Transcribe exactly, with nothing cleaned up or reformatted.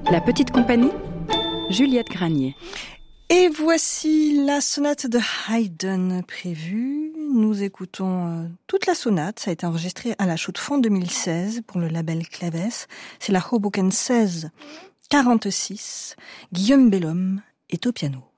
La petite compagnie, Juliette Granier. Et voici la sonate de Haydn prévue. Nous écoutons euh, toute la sonate. Ça a été enregistré à la Chaux-de-Fonds deux mille seize pour le label Claves. C'est la Hoboken seize quarante-six. Guillaume Bellhomme est au piano.